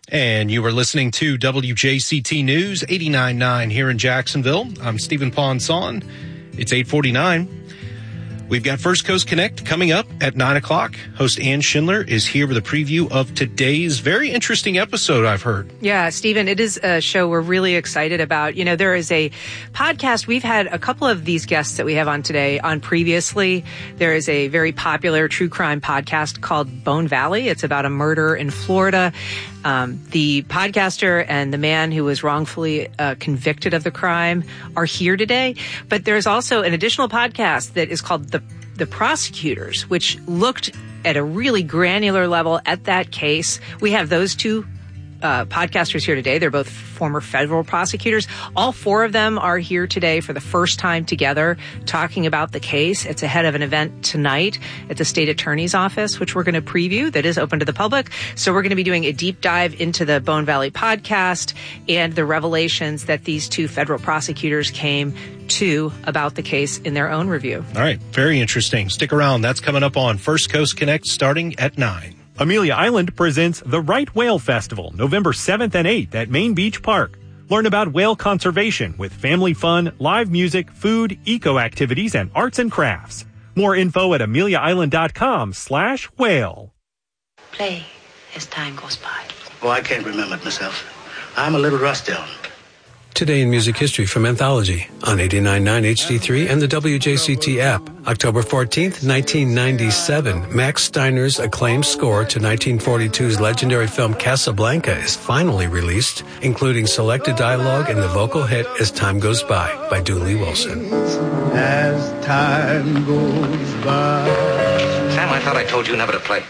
And you are listening to WJCT News 89.9 here in Jacksonville. I'm Stephen Ponson. It's 8:49. We've got First Coast Connect coming up at 9 o'clock. Host Ann Schindler is here with a preview of today's very interesting episode, I've heard. Yeah, Stephen, it is a show we're really excited about. You know, there is a podcast. We've had a couple of these guests that we have on today on previously. There is a very popular true crime podcast called Bone Valley. It's about a murder in Florida. The podcaster and the man who was wrongfully convicted of the crime are here today. But there's also an additional podcast that is called The Prosecutors, which looked at a really granular level at that case. We have those two podcasters here today. They're both former federal prosecutors. All four of them are here today for the first time together talking about the case. It's ahead of an event tonight at the state attorney's office, which we're going to preview, that is open to the public. So we're going to be doing a deep dive into the Bone Valley podcast and the revelations that these two federal prosecutors came to about the case in their own review. All right. Very interesting. Stick around. That's coming up on First Coast Connect starting at 9. Amelia Island presents the Right Whale Festival, November 7th and 8th at Main Beach Park. Learn about whale conservation with family fun, live music, food, eco activities, and arts and crafts. More info at ameliaisland.com/whale. Play as time goes by. Oh, I can't remember it myself. I'm a little rusty on it. Today in Music History from Anthology on 89.9 HD3 and the WJCT app. October 14th, 1997, Max Steiner's acclaimed score to 1942's legendary film Casablanca is finally released, including selected dialogue and the vocal hit As Time Goes by Dooley Wilson. As time goes by. Sam, I thought I told you never to play.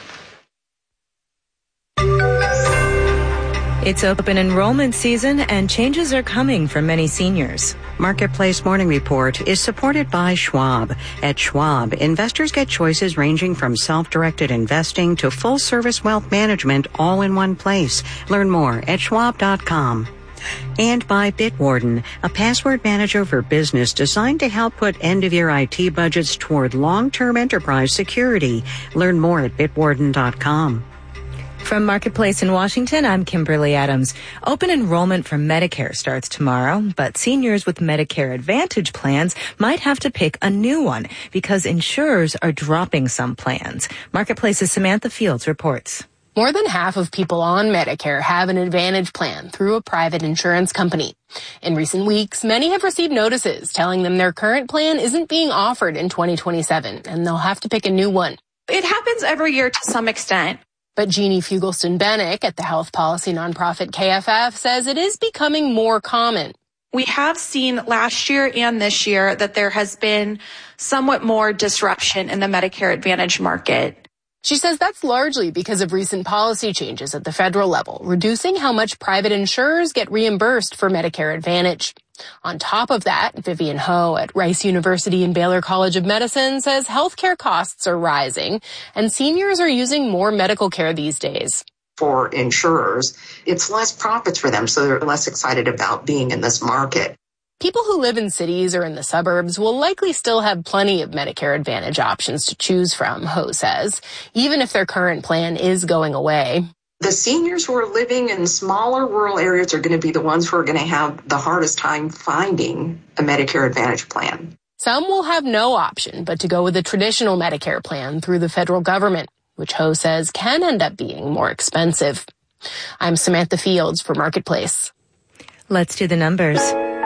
It's open enrollment season, and changes are coming for many seniors. Marketplace Morning Report is supported by Schwab. At Schwab, investors get choices ranging from self-directed investing to full-service wealth management all in one place. Learn more at schwab.com. And by Bitwarden, a password manager for business designed to help put end-of-year IT budgets toward long-term enterprise security. Learn more at bitwarden.com. From Marketplace in Washington, I'm Kimberly Adams. Open enrollment for Medicare starts tomorrow, but seniors with Medicare Advantage plans might have to pick a new one because insurers are dropping some plans. Marketplace's Samantha Fields reports. More than half of people on Medicare have an Advantage plan through a private insurance company. In recent weeks, many have received notices telling them their current plan isn't being offered in 2027, and they'll have to pick a new one. It happens every year to some extent. But Jeannie Fugelston-Bennick at the health policy nonprofit KFF says it is becoming more common. We have seen last year and this year that there has been somewhat more disruption in the Medicare Advantage market. She says that's largely because of recent policy changes at the federal level, reducing how much private insurers get reimbursed for Medicare Advantage. On top of that, Vivian Ho at Rice University and Baylor College of Medicine says healthcare costs are rising and seniors are using more medical care these days. For insurers, it's less profits for them, so they're less excited about being in this market. People who live in cities or in the suburbs will likely still have plenty of Medicare Advantage options to choose from, Ho says, even if their current plan is going away. The seniors who are living in smaller rural areas are going to be the ones who are going to have the hardest time finding a Medicare Advantage plan. Some will have no option but to go with a traditional Medicare plan through the federal government, which Ho says can end up being more expensive. I'm Samantha Fields for Marketplace. Let's do the numbers.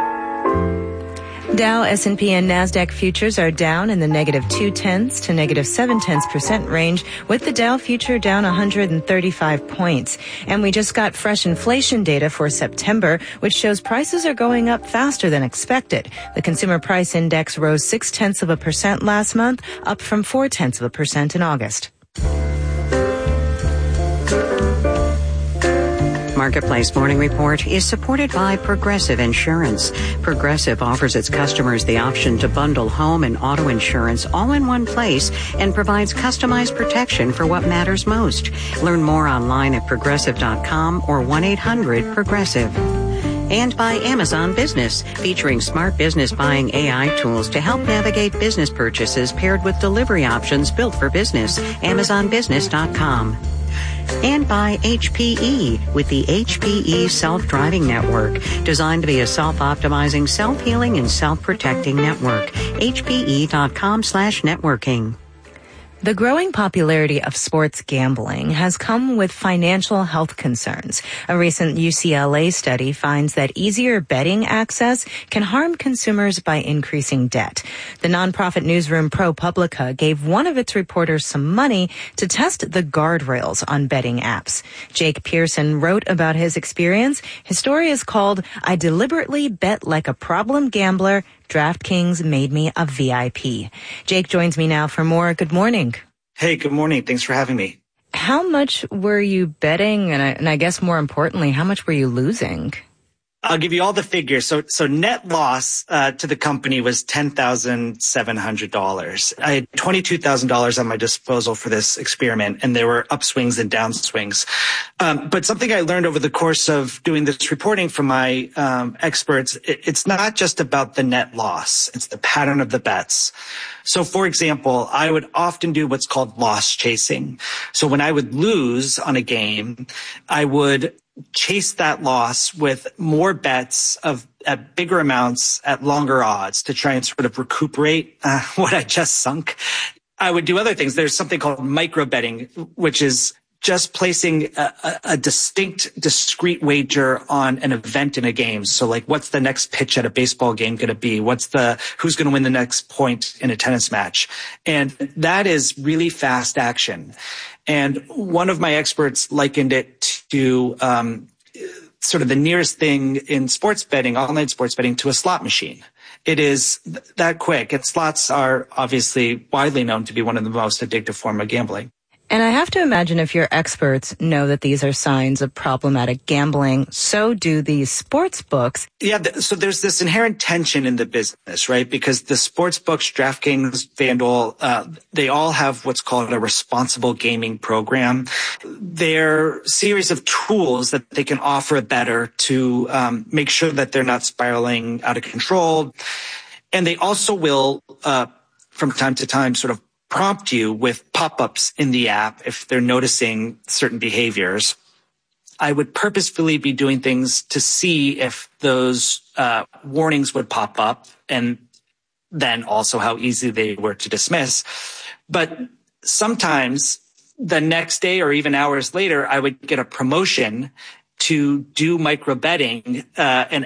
Dow, S&P, and NASDAQ futures are down in the negative 0.2 to negative 0.7% range, with the Dow future down 135 points. And we just got fresh inflation data for September, which shows prices are going up faster than expected. The consumer price index rose 0.6% last month, up from 0.4% in August. Marketplace Morning Report is supported by Progressive Insurance. Progressive offers its customers the option to bundle home and auto insurance all in one place and provides customized protection for what matters most. Learn more online at progressive.com or 1-800-PROGRESSIVE. And by Amazon Business, featuring smart business buying AI tools to help navigate business purchases paired with delivery options built for business. AmazonBusiness.com. And by HPE with the HPE Self-Driving Network, designed to be a self-optimizing, self-healing, and self-protecting network. HPE.com/networking. The growing popularity of sports gambling has come with financial health concerns. A recent UCLA study finds that easier betting access can harm consumers by increasing debt. The nonprofit newsroom ProPublica gave one of its reporters some money to test the guardrails on betting apps. Jake Pearson wrote about his experience. His story is called "I Deliberately Bet Like a Problem Gambler. DraftKings Made Me a VIP." Jake joins me now for more. Good morning. Hey, good morning. Thanks for having me. How much were you betting? And I guess more importantly, how much were you losing? I'll give you all the figures. So net loss to the company was $10,700. I had $22,000 on my disposal for this experiment, and there were upswings and downswings. But something I learned over the course of doing this reporting from my experts, it's not just about the net loss. It's the pattern of the bets. So, for example, I would often do what's called loss chasing. So when I would lose on a game, I would chase that loss with more bets at bigger amounts at longer odds to try and sort of recuperate what I just sunk. I would do other things. There's something called micro betting, which is just placing a discrete wager on an event in a game. So like, what's the next pitch at a baseball game going to be? Who's going to win the next point in a tennis match? And that is really fast action. And one of my experts likened it to sort of the nearest thing in sports betting, online sports betting, to a slot machine. It is that quick. And slots are obviously widely known to be one of the most addictive form of gambling. And I have to imagine if your experts know that these are signs of problematic gambling, so do these sports books. Yeah, so there's this inherent tension in the business, right? Because the sports books, DraftKings, FanDuel, they all have what's called a responsible gaming program. They're a series of tools that they can offer a bettor to make sure that they're not spiraling out of control. And they also will, from time to time, sort of prompt you with pop-ups in the app if they're noticing certain behaviors. I would purposefully be doing things to see if those warnings would pop up, and then also how easy they were to dismiss. But sometimes the next day or even hours later, I would get a promotion to do micro betting and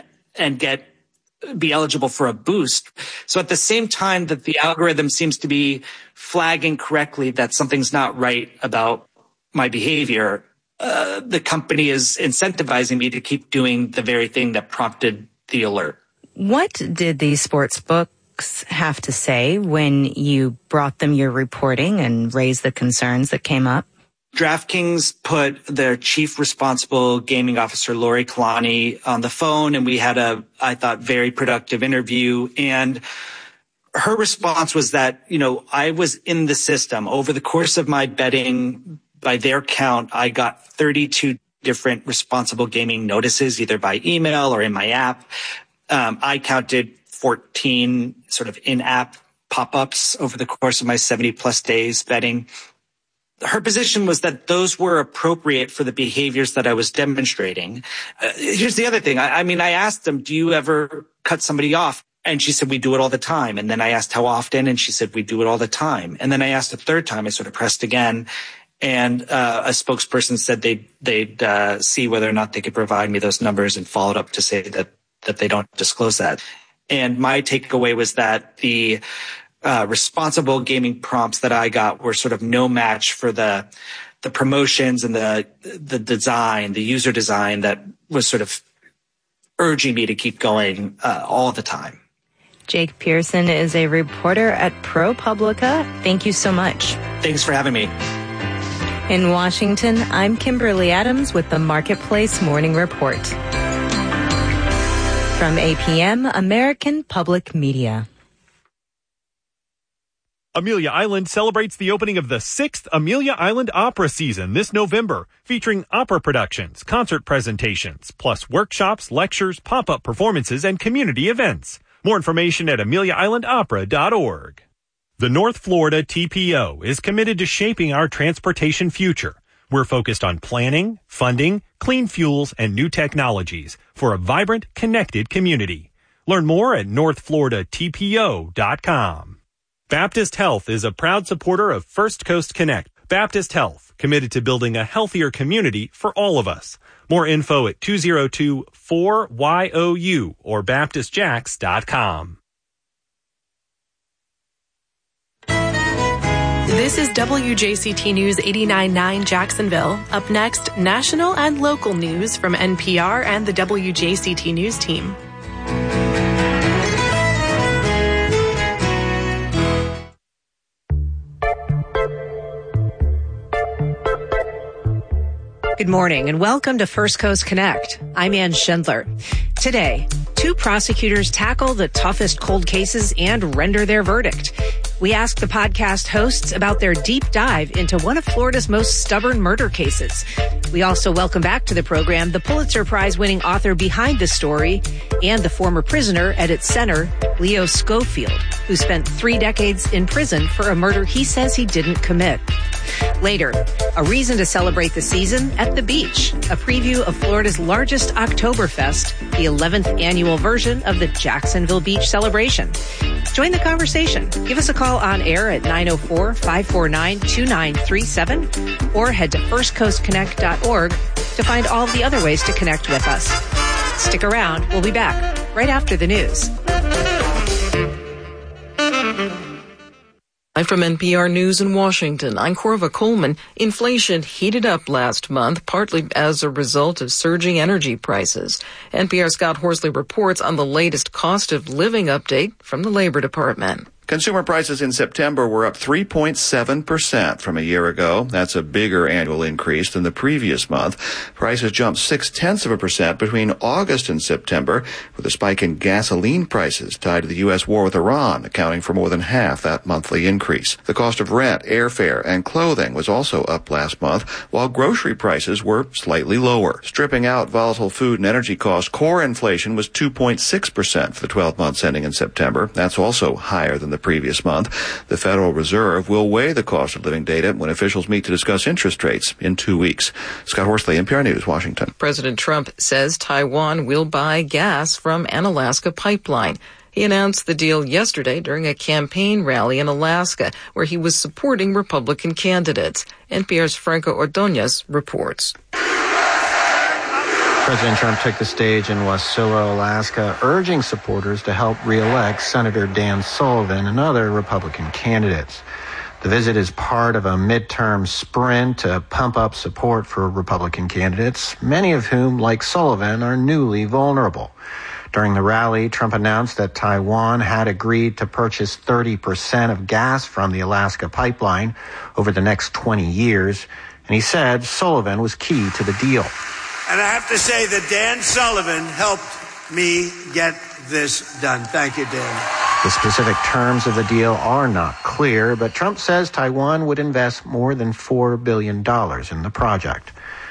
be eligible for a boost. So at the same time that the algorithm seems to be flagging correctly that something's not right about my behavior, the company is incentivizing me to keep doing the very thing that prompted the alert. What did these sports books have to say when you brought them your reporting and raised the concerns that came up? DraftKings put their chief responsible gaming officer, Lori Kalani, on the phone, and we had I thought, very productive interview. And her response was that, I was in the system. Over the course of my betting, by their count, I got 32 different responsible gaming notices, either by email or in my app. I counted 14 sort of in-app pop-ups over the course of my 70-plus days betting. Her position was that those were appropriate for the behaviors that I was demonstrating. Here's the other thing. I asked them, do you ever cut somebody off? And she said, we do it all the time. And then I asked how often, and she said, we do it all the time. And then I asked a third time, I sort of pressed again. And a spokesperson said they'd see whether or not they could provide me those numbers, and followed up to say that they don't disclose that. And my takeaway was that the responsible gaming prompts that I got were sort of no match for the promotions and the design, the user design that was sort of urging me to keep going all the time. Jake Pearson is a reporter at ProPublica. Thank you so much. Thanks for having me. In Washington, I'm Kimberly Adams with the Marketplace Morning Report. From APM, American Public Media. Amelia Island celebrates the opening of the 6th Amelia Island Opera season this November, featuring opera productions, concert presentations, plus workshops, lectures, pop-up performances, and community events. More information at AmeliaIslandOpera.org. The North Florida TPO is committed to shaping our transportation future. We're focused on planning, funding, clean fuels, and new technologies for a vibrant, connected community. Learn more at northfloridatpo.com. Baptist Health is a proud supporter of First Coast Connect. Baptist Health, committed to building a healthier community for all of us. More info at 202-4YOU or baptistjacks.com. This is WJCT News 89.9 Jacksonville. Up next, national and local news from NPR and the WJCT News team. Good morning and welcome to First Coast Connect. I'm Ann Schindler. Today, 2 prosecutors tackle the toughest cold cases and render their verdict. We ask the podcast hosts about their deep dive into one of Florida's most stubborn murder cases. We also welcome back to the program the Pulitzer Prize-winning author behind the story and the former prisoner at its center, Leo Schofield, who spent 3 decades in prison for a murder he says he didn't commit. Later, a reason to celebrate the season at the beach, a preview of Florida's largest Oktoberfest, the 11th annual version of the Jacksonville Beach celebration. Join the conversation. Give us a call on air at 904-549-2937 or head to firstcoastconnect.org to find all of the other ways to connect with us. Stick around. We'll be back right after the news. Live from NPR News in Washington, I'm Corva Coleman. Inflation heated up last month, partly as a result of surging energy prices. NPR's Scott Horsley reports on the latest cost of living update from the Labor Department. Consumer prices in September were up 3.7% from a year ago. That's a bigger annual increase than the previous month. Prices jumped 0.6% between August and September, with a spike in gasoline prices tied to the U.S. war with Iran, accounting for more than half that monthly increase. The cost of rent, airfare, and clothing was also up last month, while grocery prices were slightly lower. Stripping out volatile food and energy costs, core inflation was 2.6% for the 12 months ending in September. That's also higher than the previous month. The Federal Reserve will weigh the cost of living data when officials meet to discuss interest rates in 2 weeks. Scott Horsley, NPR News, Washington. President Trump says Taiwan will buy gas from an Alaska pipeline. He announced the deal yesterday during a campaign rally in Alaska, where he was supporting Republican candidates. NPR's Franco Ordonez reports. President Trump took the stage in Wasilla, Alaska, urging supporters to help re-elect Senator Dan Sullivan and other Republican candidates. The visit is part of a midterm sprint to pump up support for Republican candidates, many of whom, like Sullivan, are newly vulnerable. During the rally, Trump announced that Taiwan had agreed to purchase 30% of gas from the Alaska pipeline over the next 20 years, and he said Sullivan was key to the deal. And I have to say that Dan Sullivan helped me get this done. Thank you, Dan. The specific terms of the deal are not clear, but Trump says Taiwan would invest more than $4 billion in the project.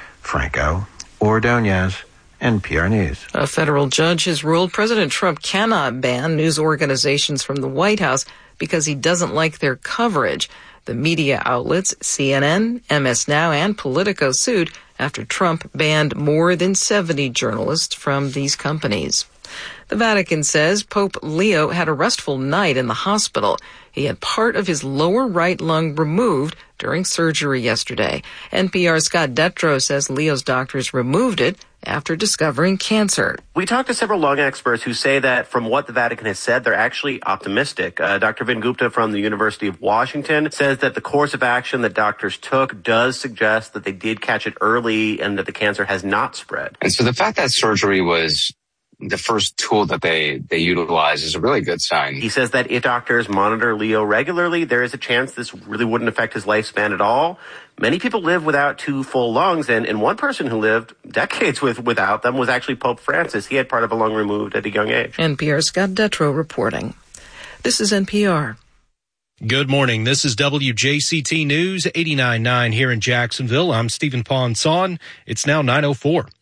Franco Ordonez, NPR News. A federal judge has ruled President Trump cannot ban news organizations from the White House because he doesn't like their coverage. The media outlets CNN, MS Now, and Politico sued after Trump banned more than 70 journalists from these companies. The Vatican says Pope Leo had a restful night in the hospital. He had part of his lower right lung removed during surgery yesterday. NPR's Scott Detrow says Leo's doctors removed it after discovering cancer. We talked to several lung experts who say that from what the Vatican has said, they're actually optimistic. Dr. Vin Gupta from the University of Washington says that the course of action that doctors took does suggest that they did catch it early and that the cancer has not spread. And so the fact that surgery was the first tool that they utilize is a really good sign. He says that if doctors monitor Leo regularly, there is a chance this really wouldn't affect his lifespan at all. Many people live without 2 full lungs, and one person who lived decades without them was actually Pope Francis. He had part of a lung removed at a young age. NPR's Scott Detrow reporting. This is NPR. Good morning. This is WJCT News 89.9 here in Jacksonville. I'm Stephen Ponsson. It's now 9:04.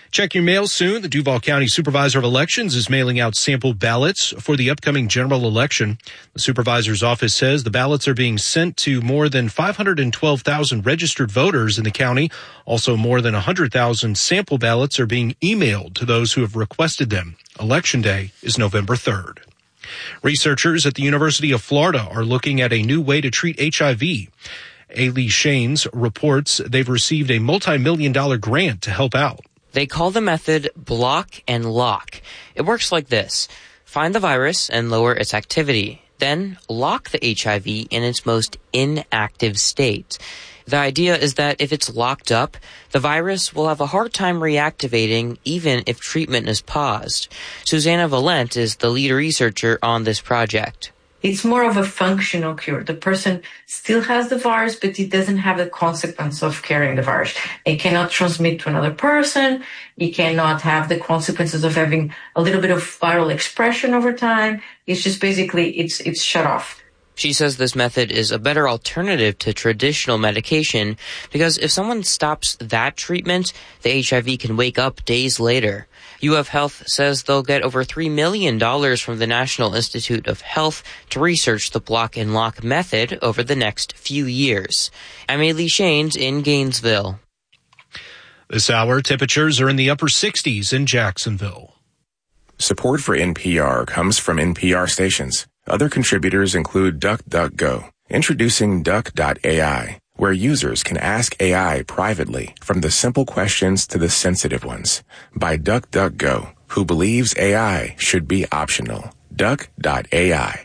Check your mail soon. The Duval County Supervisor of Elections is mailing out sample ballots for the upcoming general election. The supervisor's office says the ballots are being sent to more than 512,000 registered voters in the county. Also, more than 100,000 sample ballots are being emailed to those who have requested them. Election Day is November 3rd. Researchers at the University of Florida are looking at a new way to treat HIV. Ailey Shanes reports they've received a multi-million-dollar grant to help out. They call the method block and lock. It works like this. Find the virus and lower its activity. Then lock the HIV in its most inactive state. The idea is that if it's locked up, the virus will have a hard time reactivating even if treatment is paused. Susanna Valent is the lead researcher on this project. It's more of a functional cure. The person still has the virus, but it doesn't have the consequence of carrying the virus. It cannot transmit to another person. It cannot have the consequences of having a little bit of viral expression over time. It's just basically, it's shut off. She says this method is a better alternative to traditional medication because if someone stops that treatment, the HIV can wake up days later. UF Health says they'll get over $3 million from the National Institute of Health to research the block and lock method over the next few years. I'm Ailey Shanes in Gainesville. This hour, temperatures are in the upper 60s in Jacksonville. Support for NPR comes from NPR stations. Other contributors include DuckDuckGo, introducing Duck.ai, where users can ask AI privately from the simple questions to the sensitive ones. By DuckDuckGo, who believes AI should be optional. Duck.ai.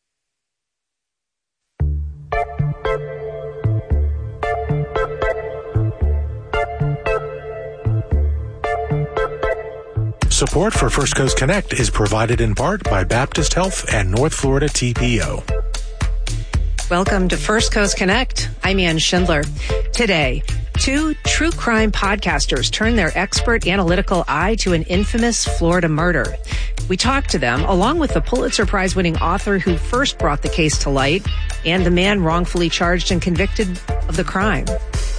Support for First Coast Connect is provided in part by Baptist Health and North Florida TPO. Welcome to First Coast Connect. I'm Ann Schindler. Today, two true crime podcasters turn their expert analytical eye to an infamous Florida murder. We talked to them, along with the Pulitzer Prize-winning author who first brought the case to light and the man wrongfully charged and convicted of the crime.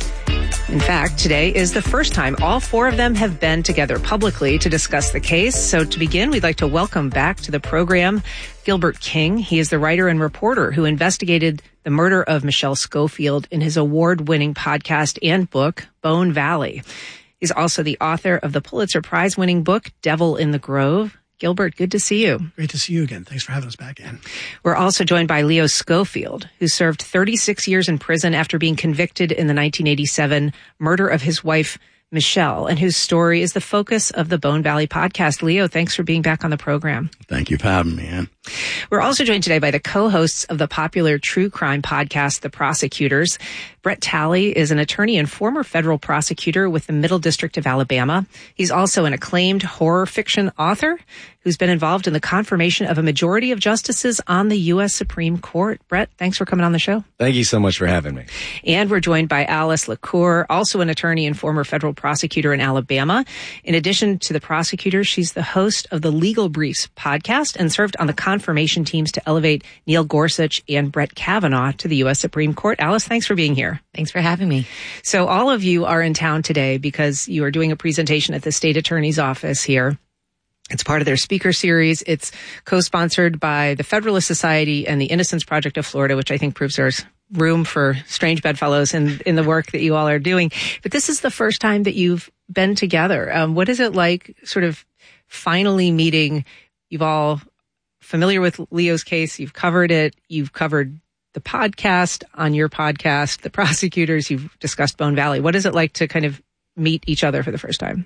In fact, today is the first time all four of them have been together publicly to discuss the case. So to begin, we'd like to welcome back to the program Gilbert King. He is the writer and reporter who investigated the murder of Michelle Schofield in his award-winning podcast and book, Bone Valley. He's also the author of the Pulitzer Prize-winning book, Devil in the Grove. Gilbert, good to see you. Great to see you again. Thanks for having us back, Ann. We're also joined by Leo Schofield, who served 36 years in prison after being convicted in the 1987 murder of his wife, Michelle, and whose story is the focus of the Bone Valley podcast. Leo, thanks for being back on the program. Thank you for having me, Ann. We're also joined today by the co-hosts of the popular true crime podcast, The Prosecutors. Brett Talley is an attorney and former federal prosecutor with the Middle District of Alabama. He's also an acclaimed horror fiction author who's been involved in the confirmation of a majority of justices on the U.S. Supreme Court. Brett, thanks for coming on the show. Thank you so much for having me. And we're joined by Alice LaCour, also an attorney and former federal prosecutor in Alabama. In addition to the prosecutor, she's the host of the Legal Briefs podcast and served on the confirmation teams to elevate Neil Gorsuch and Brett Kavanaugh to the U.S. Supreme Court. Alice, thanks for being here. Thanks for having me. So all of you are in town today because you are doing a presentation at the state attorney's office here. It's part of their speaker series. It's co-sponsored by the Federalist Society and the Innocence Project of Florida, which I think proves there's room for strange bedfellows in the work that you all are doing. But this is the first time that you've been together. What is it like sort of finally meeting? You've all familiar with Leo's case. You've covered it. You've covered the podcast on your podcast, The Prosecutors. You've discussed Bone Valley. What is it like to kind of meet each other for the first time?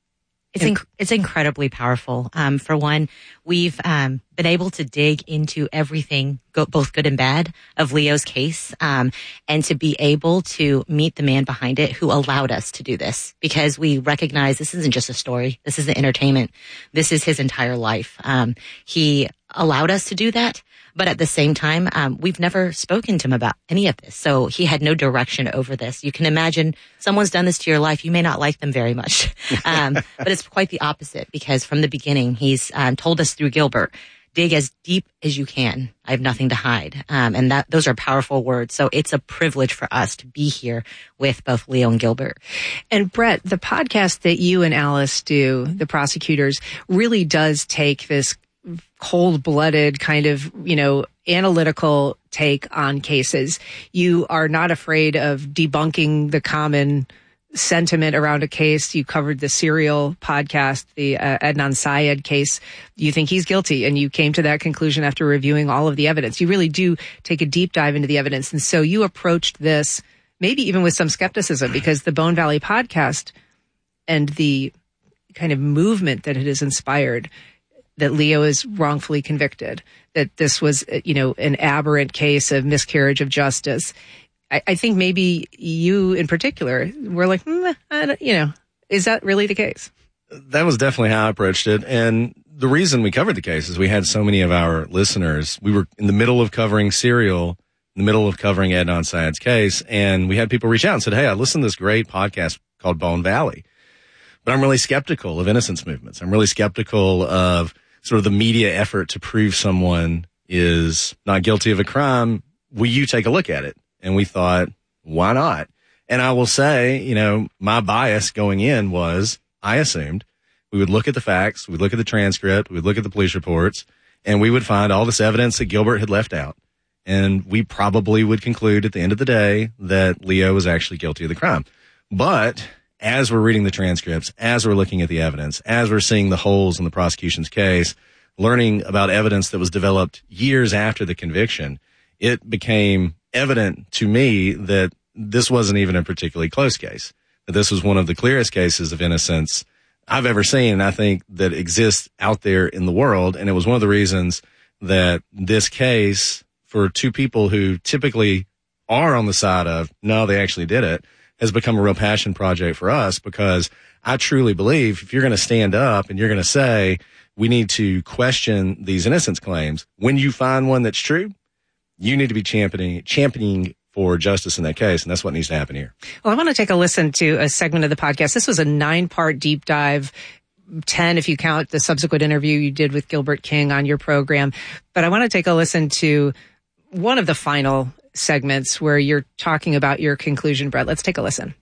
It's incredibly powerful. For one, we've been able to dig into everything, both good and bad, of Leo's case, and to be able to meet the man behind it who allowed us to do this, because we recognize this isn't just a story. This is the entertainment. This is his entire life. He allowed us to do that. But at the same time, we've never spoken to him about any of this. So he had no direction over this. You can imagine someone's done this to your life. You may not like them very much. But it's quite the opposite, because from the beginning, he's told us through Gilbert dig as deep as you can. I have nothing to hide. And those are powerful words. So it's a privilege for us to be here with both Leo and Gilbert. And Brett, the podcast that you and Alice do, The Prosecutors, really does take this cold-blooded kind of, analytical take on cases. You are not afraid of debunking the common sentiment around a case. You covered the Serial podcast, the Adnan Syed case. You think he's guilty, and you came to that conclusion after reviewing all of the evidence. You really do take a deep dive into the evidence. And so you approached this maybe even with some skepticism, because the Bone Valley podcast and the kind of movement that it has inspired, that Leo is wrongfully convicted, that this was, an aberrant case of miscarriage of justice. I think maybe you in particular were like, is that really the case? That was definitely how I approached it. And the reason we covered the case is we had so many of our listeners. We were in the middle of covering Serial, in the middle of covering Adnan Syed's case, and we had people reach out and said, hey, I listened to this great podcast called Bone Valley, but I'm really skeptical of innocence movements. I'm really skeptical of sort of the media effort to prove someone is not guilty of a crime. Will you take a look at it? And we thought, why not? And I will say, my bias going in was I assumed we would look at the facts, we'd look at the transcript, we'd look at the police reports, and we would find all this evidence that Gilbert had left out. And we probably would conclude at the end of the day that Leo was actually guilty of the crime. But as we're reading the transcripts, as we're looking at the evidence, as we're seeing the holes in the prosecution's case, learning about evidence that was developed years after the conviction, it became evident to me that this wasn't even a particularly close case, that this was one of the clearest cases of innocence I've ever seen, and I think that exists out there in the world. And it was one of the reasons that this case, for two people who typically are on the side of, no, they actually did it, has become a real passion project for us, because I truly believe if you're going to stand up and you're going to say, we need to question these innocence claims, when you find one that's true, you need to be championing for justice in that case, and that's what needs to happen here. Well, I want to take a listen to a segment of the podcast. This was a 9-part deep dive, 10 if you count the subsequent interview you did with Gilbert King on your program. But I want to take a listen to one of the final segments where you're talking about your conclusion, Brett. Let's take a listen.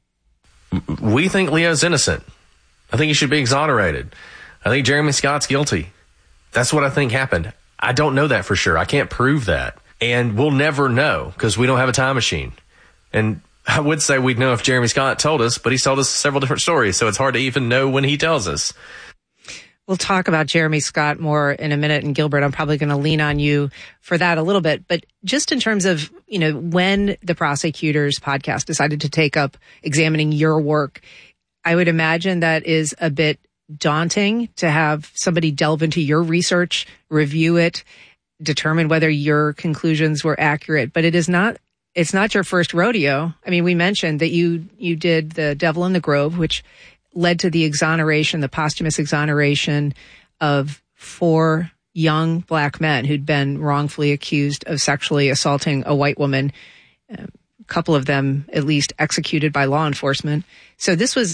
We think Leo's innocent. I think he should be exonerated. I think Jeremy Scott's guilty. That's what I think happened. I don't know that for sure. I can't prove that. And we'll never know because we don't have a time machine. And I would say we'd know if Jeremy Scott told us, but he's told us several different stories, so it's hard to even know when he tells us. We'll talk about Jeremy Scott more in a minute, and Gilbert, I'm probably going to lean on you for that a little bit. But just in terms of, when the Prosecutors podcast decided to take up examining your work, I would imagine that is a bit daunting to have somebody delve into your research, review it, determine whether your conclusions were accurate. But it's not your first rodeo. I mean, we mentioned that you did The Devil in the Grove, which led to the posthumous exoneration of 4 young black men who'd been wrongfully accused of sexually assaulting a white woman, a couple of them at least executed by law enforcement. So this was,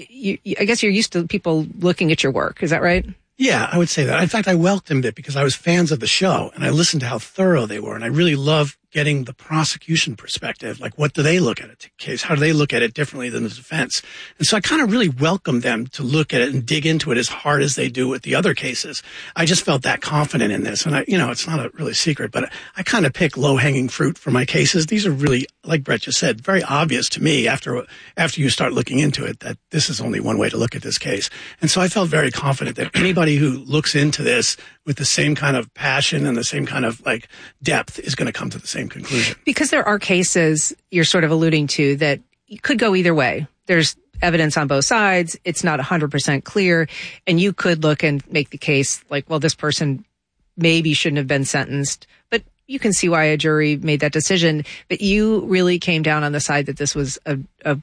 I guess you're used to people looking at your work. Is that right? Yeah, I would say that. In fact, I welcomed it because I was fans of the show and I listened to how thorough they were. And I really love getting the prosecution perspective. Like, what do they look at a case? How do they look at it differently than the defense? And so I kind of really welcomed them to look at it and dig into it as hard as they do with the other cases. I just felt that confident in this. And it's not a really secret, but I kind of pick low-hanging fruit for my cases. These are really, like Brett just said, very obvious to me after you start looking into it that this is only one way to look at this case. And so I felt very confident that anybody who looks into this with the same kind of passion and the same kind of depth is going to come to the same conclusion. Because there are cases you're sort of alluding to that could go either way. There's evidence on both sides. It's not 100% clear. And you could look and make the case like, well, this person maybe shouldn't have been sentenced. But you can see why a jury made that decision. But you really came down on the side that this was a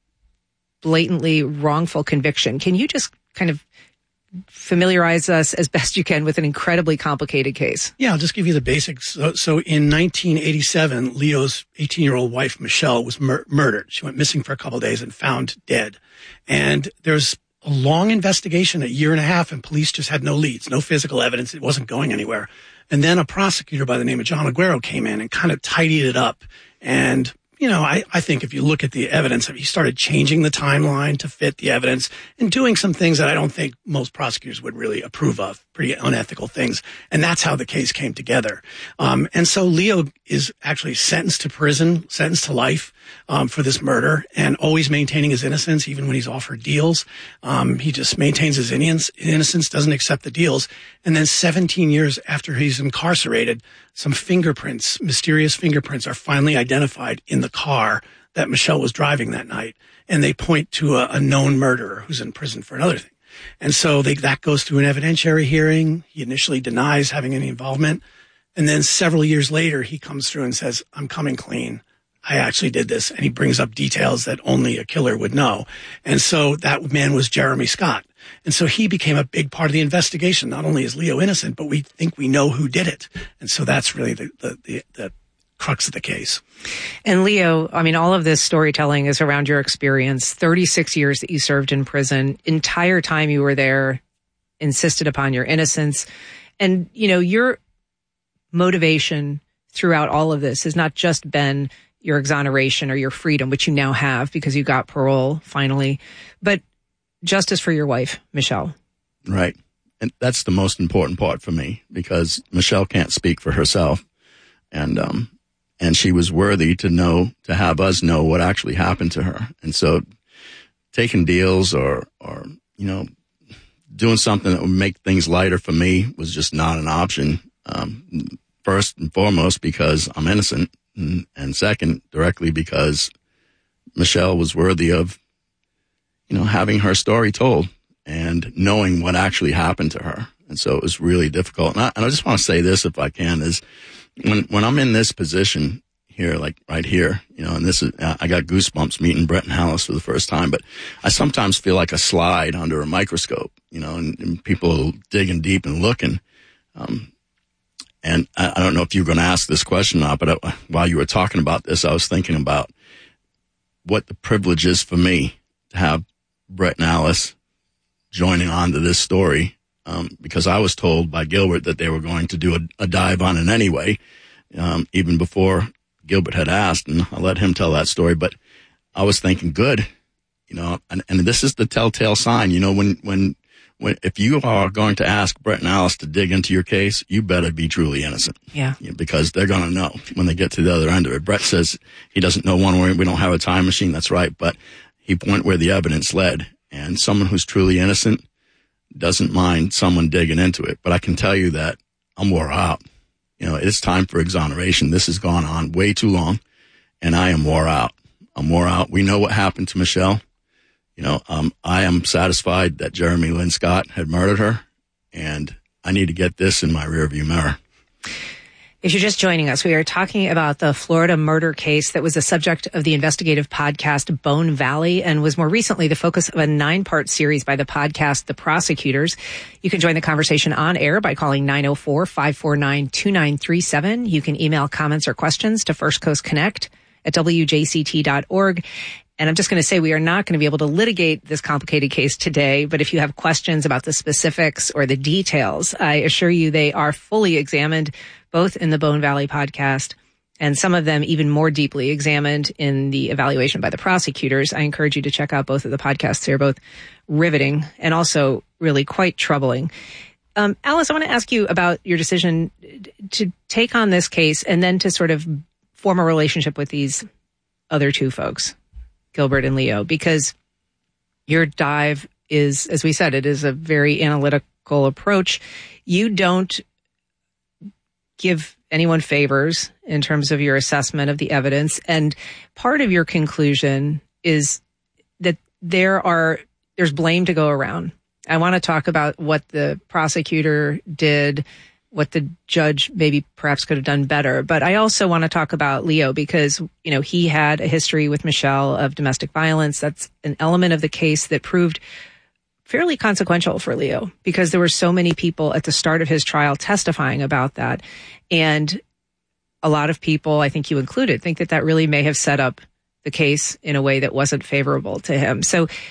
blatantly wrongful conviction. Can you just kind of familiarize us as best you can with an incredibly complicated case? Yeah, I'll just give you the basics. So in 1987, Leo's 18-year-old wife, Michelle, was murdered. She went missing for a couple of days and found dead. And there's a long investigation, a year and a half, and police just had no leads, no physical evidence. It wasn't going anywhere. And then a prosecutor by the name of John Aguero came in and kind of tidied it up. And, I think if you look at the evidence, he started changing the timeline to fit the evidence and doing some things that I don't think most prosecutors would really approve of, pretty unethical things. And that's how the case came together. And so Leo is actually sentenced to prison, sentenced to life, for this murder, and always maintaining his innocence, even when he's offered deals. He just maintains his innocence, doesn't accept the deals. And then 17 years after he's incarcerated, some fingerprints, mysterious fingerprints, are finally identified in the car that Michelle was driving that night. And they point to a known murderer who's in prison for another thing. And so that goes through an evidentiary hearing. He initially denies having any involvement. And then several years later, he comes through and says, I'm coming clean. I actually did this. And he brings up details that only a killer would know. And so that man was Jeremy Scott. And so he became a big part of the investigation. Not only is Leo innocent, but we think we know who did it. And so that's really the crux of the case. And Leo, all of this storytelling is around your experience, 36 years that you served in prison, entire time you were there, insisted upon your innocence. And, your motivation throughout all of this has not just been your exoneration or your freedom, which you now have because you got parole finally, but justice for your wife, Michelle. Right. And that's the most important part for me because Michelle can't speak for herself. And she was worthy to have us know what actually happened to her. And so taking deals or doing something that would make things lighter for me was just not an option. First and foremost, because I'm innocent. And second, directly because Michelle was worthy of, having her story told and knowing what actually happened to her. And so it was really difficult. And I just want to say this, if I can, is when I'm in this position here, like right here, and this is, I got goosebumps meeting Bretton Hallis for the first time, but I sometimes feel like a slide under a microscope, and people digging deep and looking. And I don't know if you're going to ask this question or not, but while you were talking about this, I was thinking about what the privilege is for me to have Bretton Hallis joining on to this story, because I was told by Gilbert that they were going to do a dive on it anyway, even before Gilbert had asked, and I'll let him tell that story. But I was thinking, good, and this is the telltale sign, when if you are going to ask Bretton Hallis to dig into your case, you better be truly innocent. Yeah. Because they're going to know when they get to the other end of it. Brett says he doesn't know one way. We don't have a time machine. That's right. But he went where the evidence led. And someone who's truly innocent doesn't mind someone digging into it. But I can tell you that I'm wore out. It's time for exoneration. This has gone on way too long, and I am wore out. I'm wore out. We know what happened to Michelle. I am satisfied that Jeremy Lynn Scott had murdered her, and I need to get this in my rearview mirror. If you're just joining us, we are talking about the Florida murder case that was the subject of the investigative podcast Bone Valley and was more recently the focus of a 9-part series by the podcast The Prosecutors. You can join the conversation on air by calling 904-549-2937. You can email comments or questions to firstcoastconnect@wjct.org. And I'm just going to say we are not going to be able to litigate this complicated case today, but if you have questions about the specifics or the details, I assure you they are fully examined both in the Bone Valley podcast and some of them even more deeply examined in the evaluation by the prosecutors. I encourage you to check out both of the podcasts. They're both riveting and also really quite troubling. Alice, I want to ask you about your decision to take on this case and then to sort of form a relationship with these other two folks, Gilbert and Leo, because your dive is, as we said, it is a very analytical approach. You don't give anyone favors in terms of your assessment of the evidence. And part of your conclusion is that there's blame to go around. I want to talk about what the prosecutor did, what the judge maybe perhaps could have done better. But I also want to talk about Leo because, he had a history with Michelle of domestic violence. That's an element of the case that proved fairly consequential for Leo because there were so many people at the start of his trial testifying about that. And a lot of people, I think you included, think that really may have set up the case in a way that wasn't favorable to him. So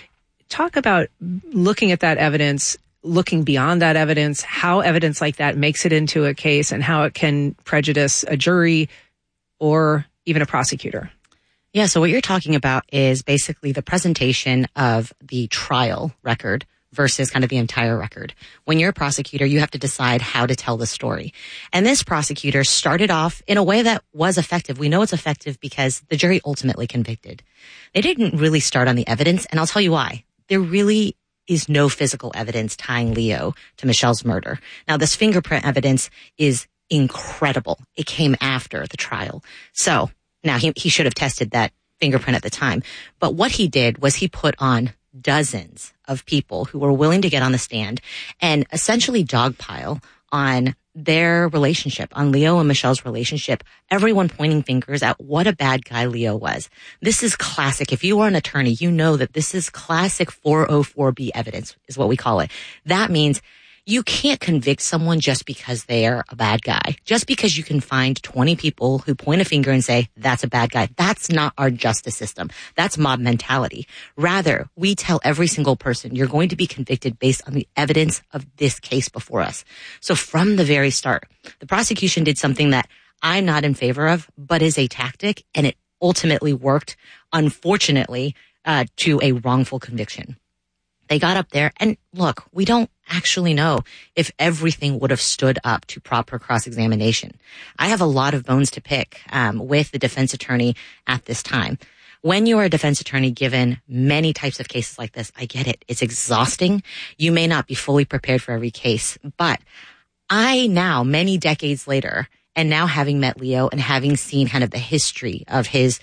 talk about looking at that evidence, looking beyond that evidence, how evidence like that makes it into a case and how it can prejudice a jury or even a prosecutor. Yeah, so what you're talking about is basically the presentation of the trial record versus kind of the entire record. When you're a prosecutor, you have to decide how to tell the story. And this prosecutor started off in a way that was effective. We know it's effective because the jury ultimately convicted. They didn't really start on the evidence, and I'll tell you why. There really is no physical evidence tying Leo to Michelle's murder. Now, this fingerprint evidence is incredible. It came after the trial. So now he should have tested that fingerprint at the time. But what he did was he put on dozens of people who were willing to get on the stand and essentially dogpile on their relationship, on Leo and Michelle's relationship, everyone pointing fingers at what a bad guy Leo was. This is classic. If you are an attorney, you know that this is classic 404B evidence is what we call it. That means you can't convict someone just because they are a bad guy. Just because you can find 20 people who point a finger and say, that's a bad guy. That's not our justice system. That's mob mentality. Rather, we tell every single person, you're going to be convicted based on the evidence of this case before us. So from the very start, the prosecution did something that I'm not in favor of, but is a tactic, and it ultimately worked, unfortunately, to a wrongful conviction. They got up there, and look, we don't actually know if everything would have stood up to proper cross-examination. I have a lot of bones to pick with the defense attorney at this time. When you are a defense attorney given many types of cases like this, I get it. It's exhausting. You may not be fully prepared for every case, but I now, many decades later, and now having met Leo and having seen kind of the history of his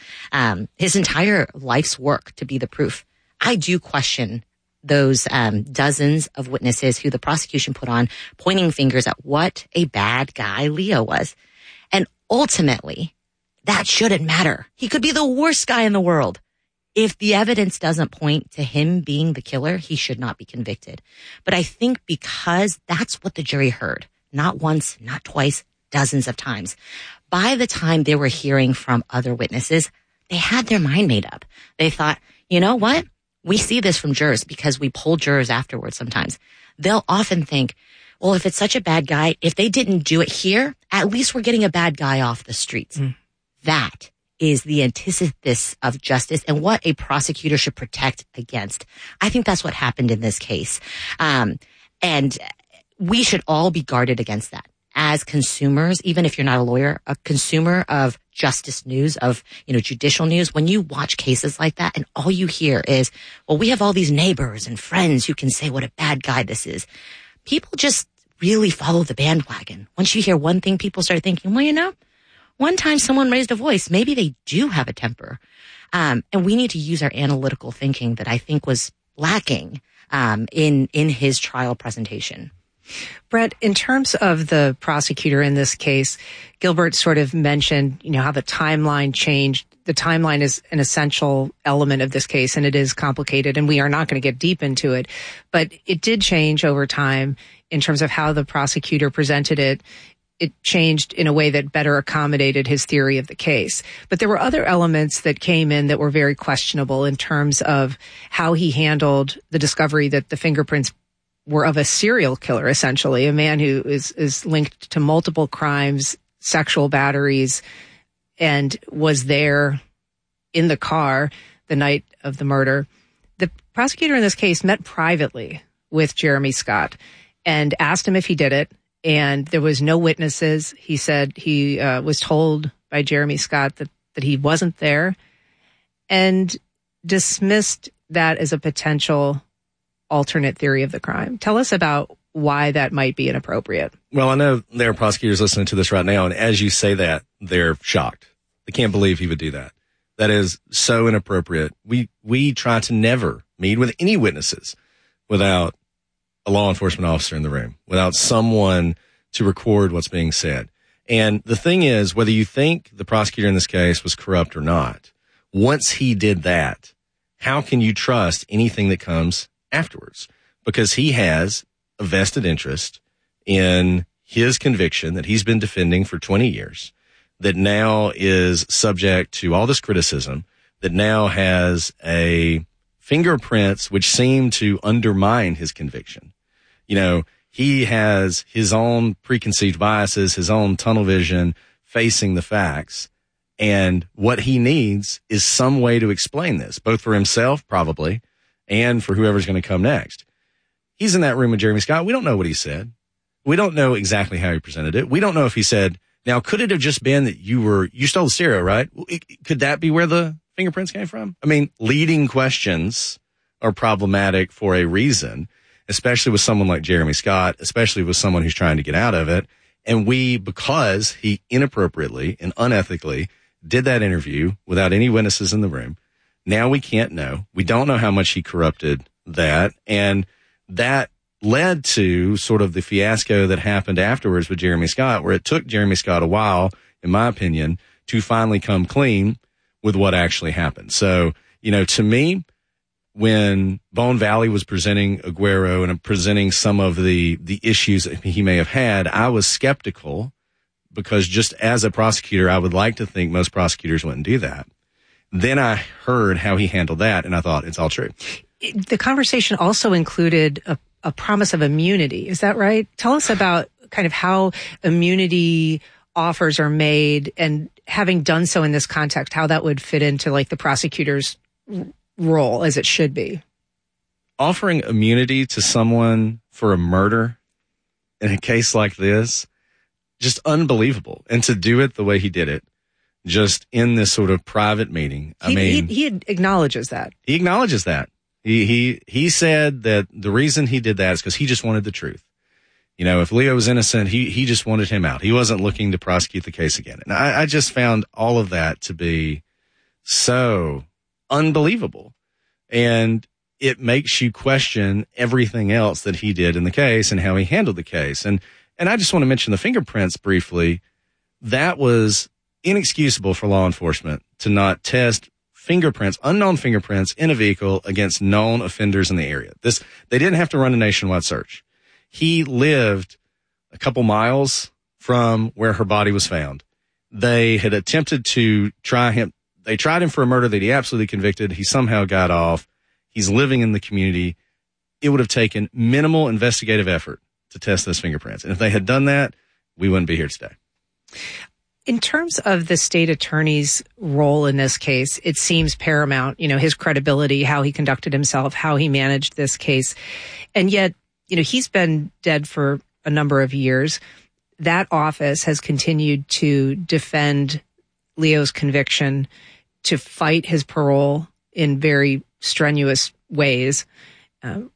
entire life's work to be the proof, I do question those dozens of witnesses who the prosecution put on pointing fingers at what a bad guy Leo was. And ultimately, that shouldn't matter. He could be the worst guy in the world. If the evidence doesn't point to him being the killer, he should not be convicted. But I think because that's what the jury heard, not once, not twice, dozens of times. By the time they were hearing from other witnesses, they had their mind made up. They thought, you know what? We see this from jurors because we poll jurors afterwards sometimes. They'll often think, well, if it's such a bad guy, if they didn't do it here, at least we're getting a bad guy off the streets. That is the antithesis of justice and what a prosecutor should protect against. I think that's what happened in this case. And we should all be guarded against that. As consumers, even if you're not a lawyer, a consumer of justice news, of, judicial news, when you watch cases like that and all you hear is, well, we have all these neighbors and friends who can say what a bad guy this is. People just really follow the bandwagon. Once you hear one thing, people start thinking, well, one time someone raised a voice. Maybe they do have a temper. And we need to use our analytical thinking that I think was lacking in his trial presentation. Brett, in terms of the prosecutor in this case, Gilbert sort of mentioned, how the timeline changed. The timeline is an essential element of this case, and it is complicated, and we are not going to get deep into it. But it did change over time in terms of how the prosecutor presented it. It changed in a way that better accommodated his theory of the case. But there were other elements that came in that were very questionable in terms of how he handled the discovery that the fingerprints were of a serial killer, essentially, a man who is linked to multiple crimes, sexual batteries, and was there in the car the night of the murder. The prosecutor in this case met privately with Jeremy Scott and asked him if he did it, and there was no witnesses. He said he was told by Jeremy Scott that he wasn't there and dismissed that as a potential alternate theory of the crime. Tell us about why that might be inappropriate. Well, I know there are prosecutors listening to this right now, and as you say that, they're shocked. They can't believe he would do that. That is so inappropriate. We try to never meet with any witnesses without a law enforcement officer in the room, without someone to record what's being said. And the thing is, whether you think the prosecutor in this case was corrupt or not, once he did that, how can you trust anything that comes afterwards? Because he has a vested interest in his conviction that he's been defending for 20 years, that now is subject to all this criticism, that now has a fingerprints which seem to undermine his conviction. You know, he has his own preconceived biases, his own tunnel vision facing the facts. And what he needs is some way to explain this, both for himself, probably, and for whoever's going to come next. He's in that room with Jeremy Scott. We don't know what he said. We don't know exactly how he presented it. We don't know if he said, now, could it have just been that you stole the stereo, right? Could that be where the fingerprints came from? I mean, leading questions are problematic for a reason, especially with someone like Jeremy Scott, especially with someone who's trying to get out of it. And because he inappropriately and unethically did that interview without any witnesses in the room, now we can't know. We don't know how much he corrupted that. And that led to sort of the fiasco that happened afterwards with Jeremy Scott, where it took Jeremy Scott a while, in my opinion, to finally come clean with what actually happened. So, you know, to me, when Bone Valley was presenting Aguero and presenting some of the issues that he may have had, I was skeptical because just as a prosecutor, I would like to think most prosecutors wouldn't do that. Then I heard how he handled that, and I thought it's all true. The conversation also included a promise of immunity. Is that right? Tell us about kind of how immunity offers are made, and having done so in this context, how that would fit into like the prosecutor's role as it should be. Offering immunity to someone for a murder in a case like this, just unbelievable. And to do it the way he did it, just in this sort of private meeting. He acknowledges that. He acknowledges that. He said that the reason he did that is because he just wanted the truth. You know, if Leo was innocent, he just wanted him out. He wasn't looking to prosecute the case again. And I just found all of that to be so unbelievable. And it makes you question everything else that he did in the case and how he handled the case. And I just want to mention the fingerprints briefly. That was inexcusable for law enforcement to not test fingerprints, unknown fingerprints in a vehicle against known offenders in the area. They didn't have to run a nationwide search. He lived a couple miles from where her body was found. They had attempted to try him. They tried him for a murder that he absolutely convicted. He somehow got off. He's living in the community. It would have taken minimal investigative effort to test those fingerprints. And if they had done that, we wouldn't be here today. In terms of the state attorney's role in this case, it seems paramount, you know, his credibility, how he conducted himself, how he managed this case. And yet, you know, he's been dead for a number of years. That office has continued to defend Leo's conviction, to fight his parole in very strenuous ways. And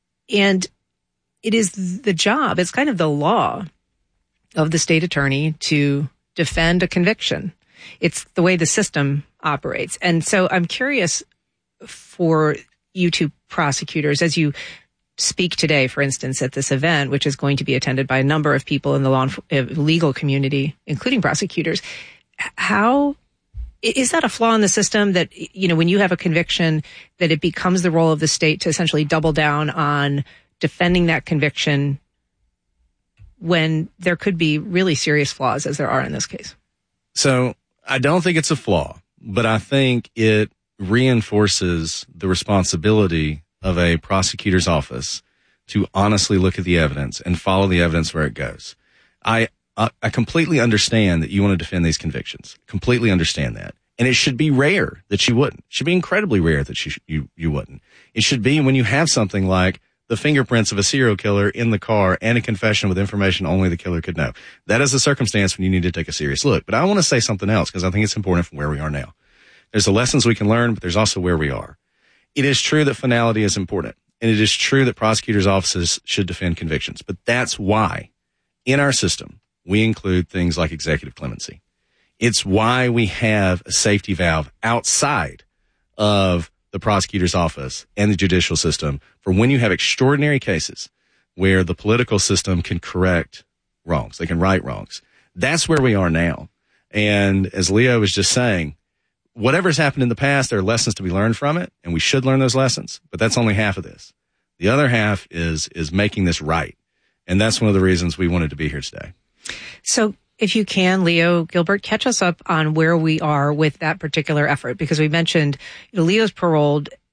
it is the job, it's kind of the law of the state attorney to defend a conviction. It's the way the system operates. And so I'm curious for you two prosecutors, as you speak today, for instance, at this event, which is going to be attended by a number of people in the legal community, including prosecutors, how is that a flaw in the system that, you know, when you have a conviction, that it becomes the role of the state to essentially double down on defending that conviction when there could be really serious flaws, as there are in this case? So I don't think it's a flaw, but I think it reinforces the responsibility of a prosecutor's office to honestly look at the evidence and follow the evidence where it goes. I completely understand that you want to defend these convictions. Completely understand that. And it should be rare that you wouldn't. It should be incredibly rare that you wouldn't. It should be when you have something like the fingerprints of a serial killer in the car and a confession with information only the killer could know. That is a circumstance when you need to take a serious look. But I want to say something else because I think it's important from where we are now. There's the lessons we can learn, but there's also where we are. It is true that finality is important, and it is true that prosecutors' offices should defend convictions. But that's why in our system, we include things like executive clemency. It's why we have a safety valve outside of the prosecutor's office and the judicial system for when you have extraordinary cases where the political system can correct wrongs. They can right wrongs. That's where we are now. And as Leo was just saying, whatever's happened in the past, there are lessons to be learned from it, and we should learn those lessons, but that's only half of this. The other half is making this right. And that's one of the reasons we wanted to be here today. So if you can, Leo Gilbert, catch us up on where we are with that particular effort, because we mentioned, you know, Leo's paroled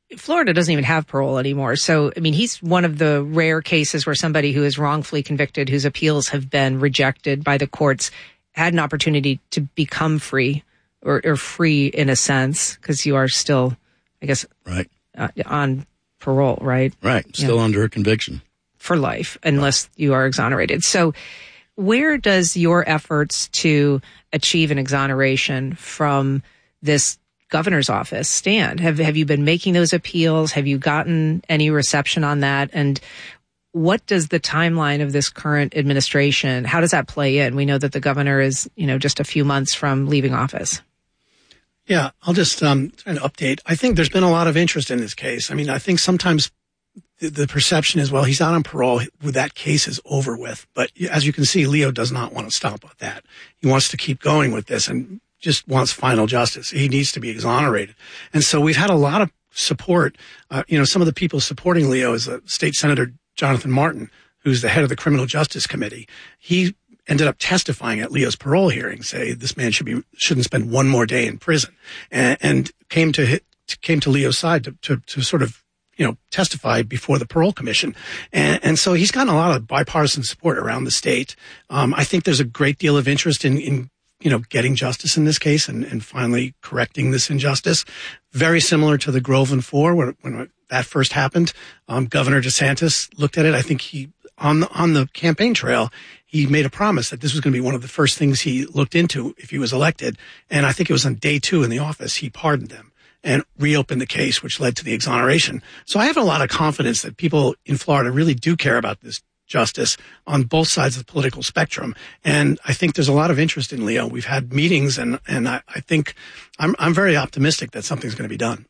Florida doesn't even have parole anymore. So, I mean, he's one of the rare cases where somebody who is wrongfully convicted, whose appeals have been rejected by the courts, had an opportunity to become free or free in a sense, because you are still, I guess, right, on parole, right? Right. Still under a conviction. For life, unless you are exonerated. So where does your efforts to achieve an exoneration from this governor's office stand? Have you been making those appeals? Have you gotten any reception on that? And what does the timeline of this current administration, how does that play in? We know that the governor is, just a few months from leaving office. Yeah, I'll just try to update. I think there's been a lot of interest in this case. I mean, I think sometimes the perception is, well, he's out on parole. That case is over with. But as you can see, Leo does not want to stop at that. He wants to keep going with this and just wants final justice. He needs to be exonerated. And so we've had a lot of support. Some of the people supporting Leo is State Senator Jonathan Martin, who's the head of the Criminal Justice Committee. He ended up testifying at Leo's parole hearing, say this man shouldn't spend one more day in prison, and came to Leo's side to sort of testify before the parole commission. And so he's gotten a lot of bipartisan support around the state. I think there's a great deal of interest in getting justice in this case and finally correcting this injustice. Very similar to the Groveland 4 when that first happened. Governor DeSantis looked at it. I think he, on the campaign trail, he made a promise that this was going to be one of the first things he looked into if he was elected. And I think it was on day 2 in the office, he pardoned them and reopened the case, which led to the exoneration. So I have a lot of confidence that people in Florida really do care about this justice on both sides of the political spectrum. And I think there's a lot of interest in Leo. We've had meetings and I think I'm very optimistic that something's going to be done.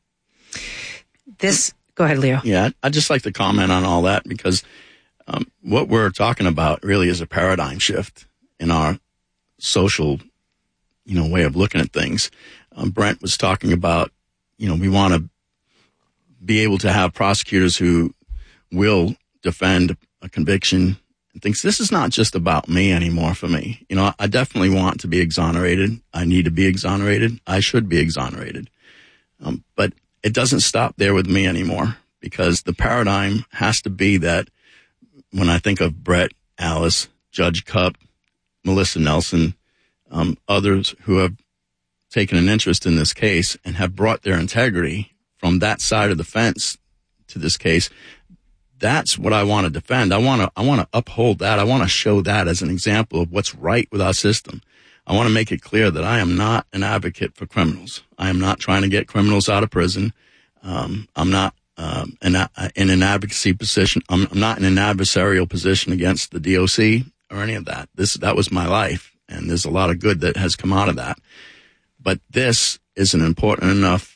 Go ahead, Leo. Yeah, I'd just like to comment on all that because what we're talking about really is a paradigm shift in our social, way of looking at things. Brent was talking about, we want to be able to have prosecutors who will defend a conviction and thinks this is not just about me anymore for me. I definitely want to be exonerated. I need to be exonerated. I should be exonerated. But it doesn't stop there with me anymore because the paradigm has to be that when I think of Brett, Alice, Judge Cupp, Melissa Nelson, others who have taken an interest in this case and have brought their integrity from that side of the fence to this case, that's what I want to defend. I want to uphold that. I want to show that as an example of what's right with our system. I want to make it clear that I am not an advocate for criminals. I am not trying to get criminals out of prison. I'm not in an advocacy position. I'm not in an adversarial position against the DOC or any of that. That was my life, and there's a lot of good that has come out of that. But this is an important enough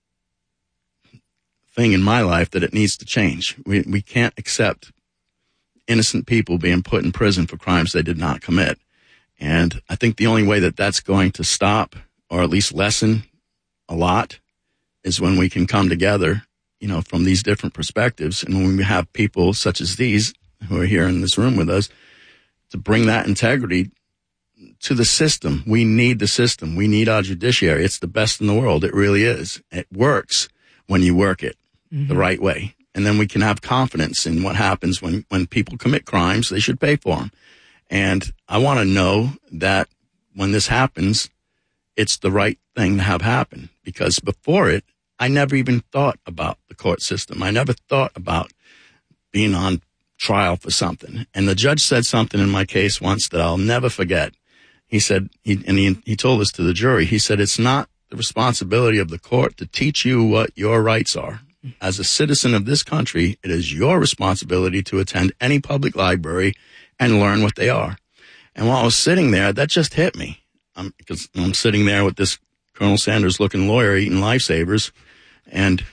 thing in my life that it needs to change. We can't accept innocent people being put in prison for crimes they did not commit. And I think the only way that that's going to stop or at least lessen a lot is when we can come together, from these different perspectives. And when we have people such as these who are here in this room with us to bring that integrity to the system. We need the system. We need our judiciary. It's the best in the world. It really is. It works when you work it the right way. And then we can have confidence in what happens when people commit crimes. They should pay for them. And I want to know that when this happens, it's the right thing to have happen. Because before it, I never even thought about the court system. I never thought about being on trial for something. And the judge said something in my case once that I'll never forget. He said, he told us to the jury, he said, it's not the responsibility of the court to teach you what your rights are. As a citizen of this country, it is your responsibility to attend any public library and learn what they are. And while I was sitting there, that just hit me. Because I'm sitting there with this Colonel Sanders looking lawyer eating Lifesavers and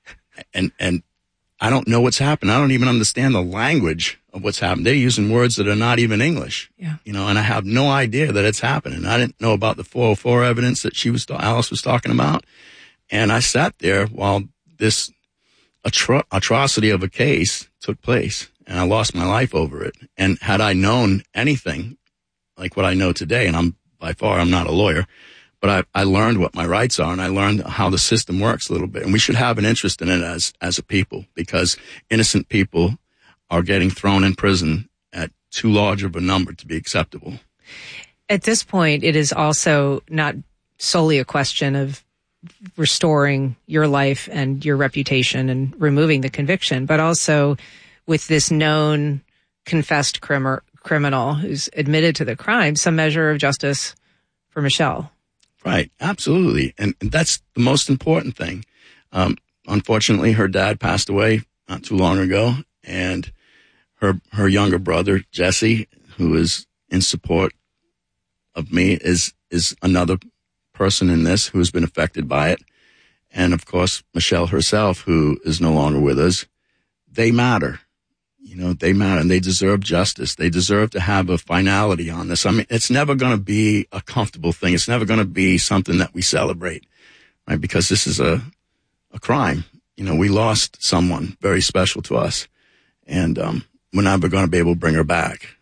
I don't know what's happened. I don't even understand the language of what's happened. They're using words that are not even English. Yeah. And I have no idea that it's happening. I didn't know about the 404 evidence that Alice was talking about. And I sat there while this atrocity of a case took place and I lost my life over it. And had I known anything like what I know today, and I'm not a lawyer, but I learned what my rights are, and I learned how the system works a little bit. And we should have an interest in it as a people, because innocent people are getting thrown in prison at too large of a number to be acceptable. At this point, it is also not solely a question of restoring your life and your reputation and removing the conviction, but also with this known confessed criminal who's admitted to the crime, some measure of justice for Michelle. Right. Absolutely. And that's the most important thing. Unfortunately, her dad passed away not too long ago, and her younger brother, Jesse, who is in support of me, is another person in this who has been affected by it. And of course, Michelle herself, who is no longer with us. They matter. They matter, and they deserve justice. They deserve to have a finality on this. I mean, it's never going to be a comfortable thing. It's never going to be something that we celebrate, right? Because this is a crime. We lost someone very special to us, and we're never going to be able to bring her back.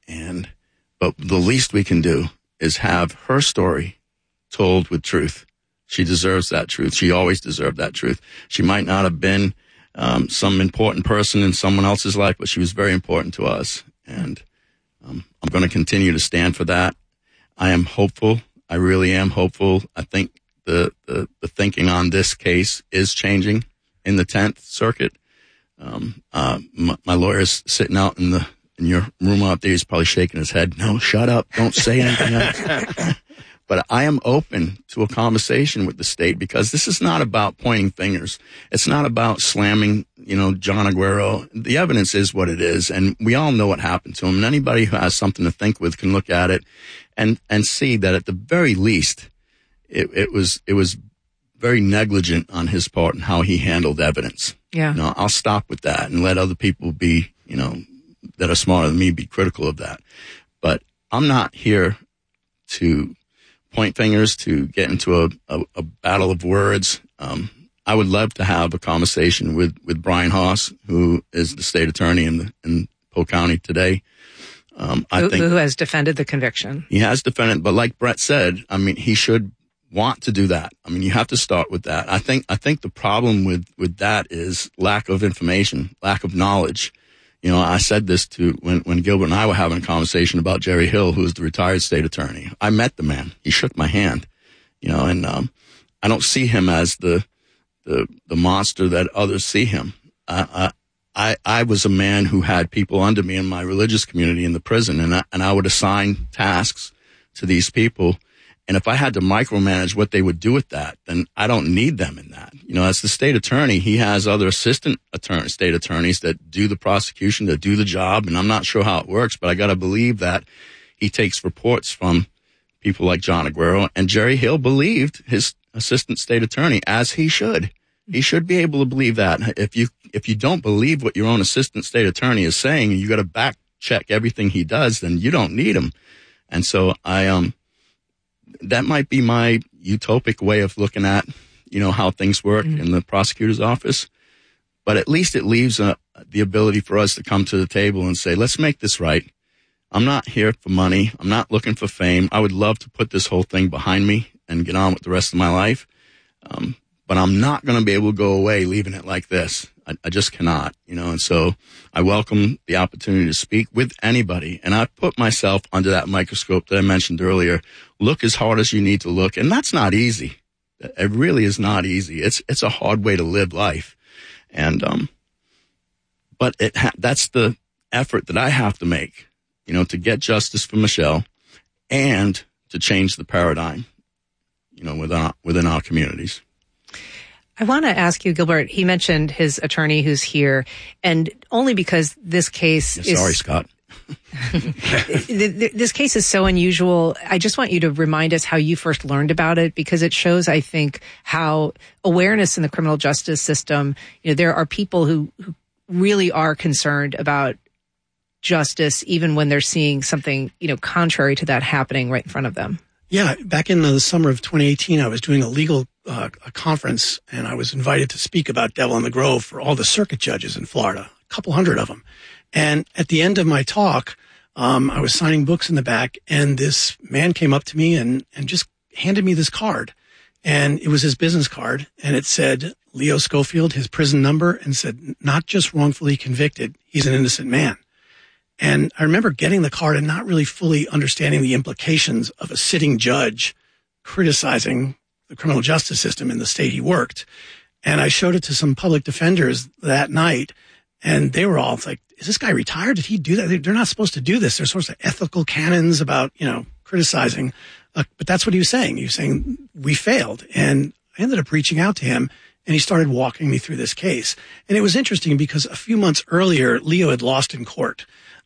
But the least we can do is have her story told with truth. She deserves that truth. She always deserved that truth. She might not have been some important person in someone else's life, but she was very important to us. And I'm going to continue to stand for that. I am hopeful. I really am hopeful. I think the thinking on this case is changing in the 10th Circuit. My lawyer's sitting out in your room out there. He's probably shaking his head. No, shut up. Don't say anything else. But I am open to a conversation with the state, because this is not about pointing fingers. It's not about slamming, John Aguero. The evidence is what it is, and we all know what happened to him. And anybody who has something to think with can look at it and see that at the very least, it was very negligent on his part in how he handled evidence. Yeah. I'll stop with that and let other people be, that are smarter than me be critical of that. But I'm not here to point fingers, to get into a battle of words. I would love to have a conversation with Brian Haas, who is the state attorney in Polk County today. I think who has defended the conviction. He has defended, but like Brett said, I mean, he should want to do that. I mean, you have to start with that. I think the problem with that is lack of information, lack of knowledge. I said this when Gilbert and I were having a conversation about Jerry Hill, who is the retired state attorney. I met the man. He shook my hand, and I don't see him as the monster that others see him. I was a man who had people under me in my religious community in the prison, and I would assign tasks to these people. And if I had to micromanage what they would do with that, then I don't need them in that. As the state attorney, he has other state attorneys that do the prosecution, that do the job. And I'm not sure how it works, but I got to believe that he takes reports from people like John Aguero, and Jerry Hill believed his assistant state attorney, as he should. He should be able to believe that. If you don't believe what your own assistant state attorney is saying, and you got to back check everything he does, then you don't need him. And so that might be my utopic way of looking at, how things work in the prosecutor's office. But at least it leaves the ability for us to come to the table and say, let's make this right. I'm not here for money. I'm not looking for fame. I would love to put this whole thing behind me and get on with the rest of my life. But I'm not going to be able to go away leaving it like this. I just cannot, and so I welcome the opportunity to speak with anybody. And I put myself under that microscope that I mentioned earlier. Look as hard as you need to look. And that's not easy. It really is not easy. It's a hard way to live life. And, but that's the effort that I have to make, to get justice for Michelle and to change the paradigm, within our communities. I want to ask you, Gilbert, he mentioned his attorney who's here, and only because this case is... Sorry, Scott. This case is so unusual. I just want you to remind us how you first learned about it, because it shows, I think, how awareness in the criminal justice system, there are people who really are concerned about justice, even when they're seeing something, contrary to that happening right in front of them. Yeah, back in the summer of 2018, I was doing a legal a conference, and I was invited to speak about Devil in the Grove for all the circuit judges in Florida, a couple hundred of them. And at the end of my talk, I was signing books in the back, and this man came up to me and just handed me this card, and it was his business card, and it said Leo Schofield, his prison number, and said, not just wrongfully convicted, he's an innocent man. And I remember getting the card and not really fully understanding the implications of a sitting judge criticizing the criminal justice system in the state he worked. And I showed it to some public defenders that night, and they were all like, is this guy retired? Did he do that? They're not supposed to do this. There's sorts of ethical canons about, criticizing. But that's what he was saying. He was saying, we failed. And I ended up reaching out to him, and he started walking me through this case. And it was interesting because a few months earlier, Leo had lost in court.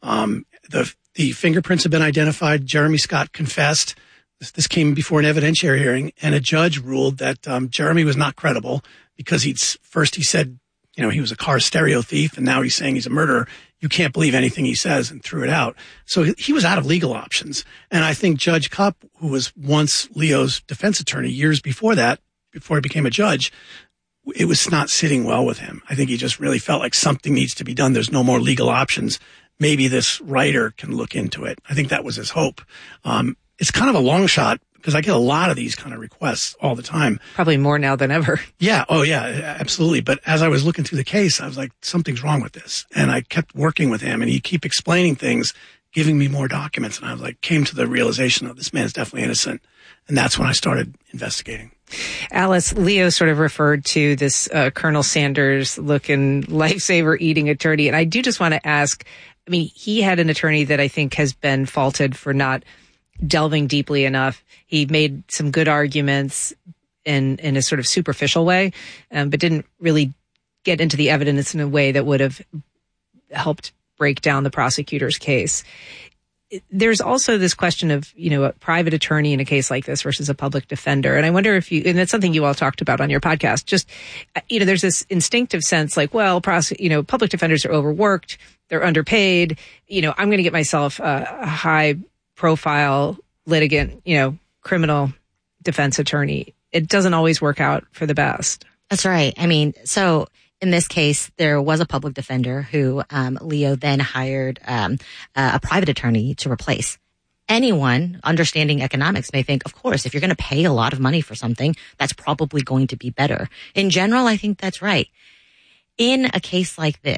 The fingerprints had been identified. Jeremy Scott confessed. This came before an evidentiary hearing, and a judge ruled that Jeremy was not credible because he said, he was a car stereo thief, and now he's saying he's a murderer. You can't believe anything he says, and threw it out. So he was out of legal options. And I think Judge Cupp, who was once Leo's defense attorney years before that, before he became a judge, it was not sitting well with him. I think he just really felt like something needs to be done. There's no more legal options. Maybe this writer can look into it. I think that was his hope. It's kind of a long shot because I get a lot of these kind of requests all the time. Probably more now than ever. Yeah. Oh, yeah, absolutely. But as I was looking through the case, I was like, something's wrong with this. And I kept working with him, and he'd keep explaining things, giving me more documents. And I was like, came to the realization of this man's definitely innocent. And that's when I started investigating. Alice, Leo sort of referred to this Colonel Sanders looking lifesaver eating attorney. And I do just want to ask, he had an attorney that I think has been faulted for not delving deeply enough. He made some good arguments in a sort of superficial way, but didn't really get into the evidence in a way that would have helped break down the prosecutor's case. There's also this question of, a private attorney in a case like this versus a public defender. And I wonder if and that's something you all talked about on your podcast, just, there's this instinctive sense like, well, public defenders are overworked. They're underpaid. I'm going to get myself a high profile litigant, criminal defense attorney. It doesn't always work out for the best. That's right. So in this case, there was a public defender who Leo then hired a private attorney to replace. Anyone understanding economics may think, of course, if you're going to pay a lot of money for something, that's probably going to be better. In general, I think that's right. In a case like this,